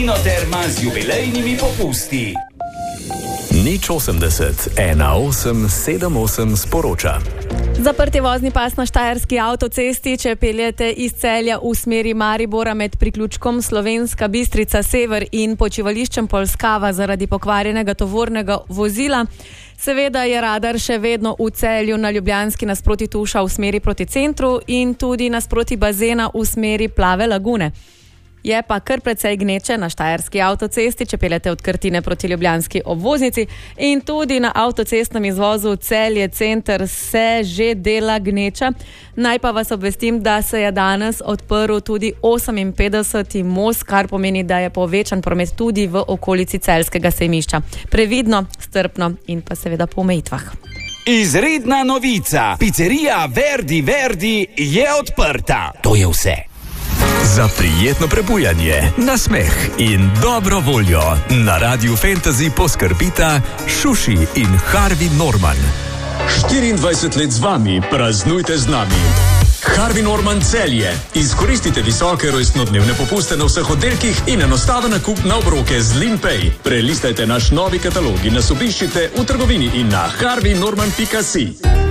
Mlinoterma z jubilejnimi popusti. Nič 80 18 78 sporoča. Zaprt je vozni pas na štajerski avtocesti, če peljete iz Celja v smeri Maribora med priključkom Slovenska Bistrica Sever in počivališčem Polskava zaradi pokvarjenega tovornega vozila. Seveda je radar še vedno v Celju na Ljubljanski nasproti Tuša v smeri proti centru in tudi nasproti bazena v smeri Plave lagune. Je pa kar precej gneče na štajerski avtocesti, če peljete od Krtine proti ljubljanski obvoznici, in tudi na avtocestnem izvozu Celje center se že dela gneča. Naj pa vas obvestim, da se je danes odprl tudi 58. most, kar pomeni, da je povečan promet tudi v okolici celjskega sejmišča. Previdno, strpno in pa seveda po omejitvah. Izredna novica. Pizzerija Verdi je odprta. To je vse. Za prijetno prebujanje, nasmeh in dobro voljo na Radiu Fantasy poskrbita Šuši in Harvey Norman. 24 let z vami, praznujte z nami. Harvey Norman Celje. Izkoristite visoke rojstnodnevne popuste na vseh oddelkih in enostaven nakup na obroke z Linpay. Prelistajte naš novi katalog in nas obiščite v trgovini in na harveynorman.si.